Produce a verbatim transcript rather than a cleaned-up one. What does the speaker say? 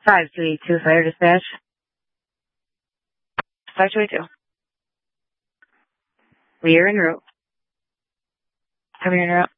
five three two Fire Dispatch. five twenty-two. We are en route. Coming en route.